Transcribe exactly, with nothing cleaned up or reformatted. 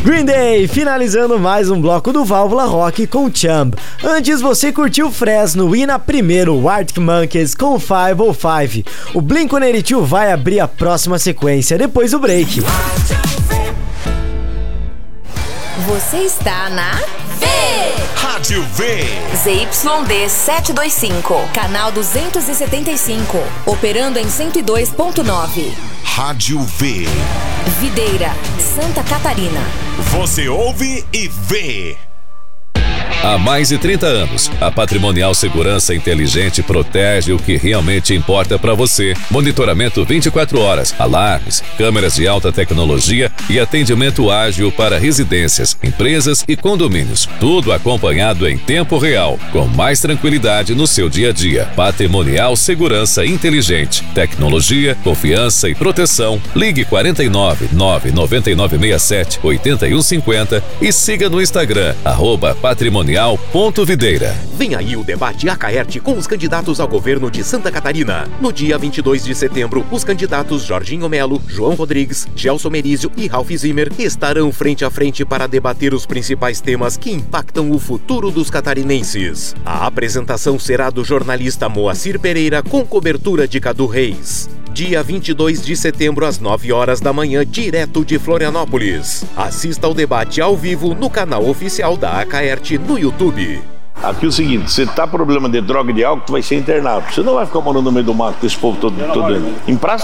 Green Day, finalizando mais um bloco do Válvula Rock com Chumb. Antes você curtiu Fresno e na primeira o Arctic Monkeys com quinhentos e cinco. O Blink one eighty-two vai abrir a próxima sequência depois do break. Você está na V! Rádio V! Z Y D setecentos e vinte e cinco, canal duzentos e setenta e cinco, operando em cento e dois ponto nove. Rádio V. Videira, Santa Catarina. Você ouve e vê. Há mais de trinta anos, a Patrimonial Segurança Inteligente protege o que realmente importa para você. Monitoramento vinte e quatro horas, alarmes, câmeras de alta tecnologia e atendimento ágil para residências, empresas e condomínios. Tudo acompanhado em tempo real, com mais tranquilidade no seu dia a dia. Patrimonial Segurança Inteligente. Tecnologia, confiança e proteção. Ligue quarenta e nove, nove nove nove seis sete, oito um cinco zero e siga no Instagram, arroba patrimonial ponto videira. Vem aí o debate Acaerte com os candidatos ao governo de Santa Catarina. No dia vinte e dois de setembro, os candidatos Jorginho Melo, João Rodrigues, Gelson Merizio e Ralph Zimmer estarão frente a frente para debater os principais temas que impactam o futuro dos catarinenses. A apresentação será do jornalista Moacir Pereira com cobertura de Cadu Reis. Dia vinte e dois de setembro, às nove horas da manhã, direto de Florianópolis. Assista ao debate ao vivo no canal oficial da Acaerte no YouTube. Aqui é o seguinte, você tá com problema de droga e de álcool, tu vai ser internado. Você não vai ficar morando no meio do mato com esse povo todo, todo em praça.